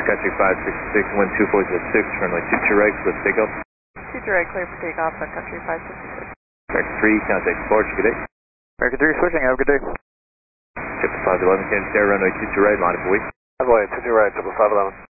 Country 566, 12406, runway 22 right, clear for takeoff. 22 right, clear for takeoff at Country 566. American 3, contact departure, good day. American 3 switching, have a good day. 5511, Kansas Air, runway 22 right, line up await. Have a way, 22 right, 5511.